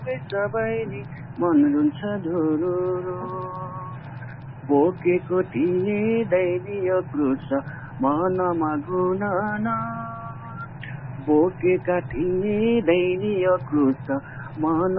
सबैले मन रुन्छ धुरुरु बोकेको थिए दैवीय क्रुस मनमा गुनाना बोकेका थिए दैवीय क्रुस मन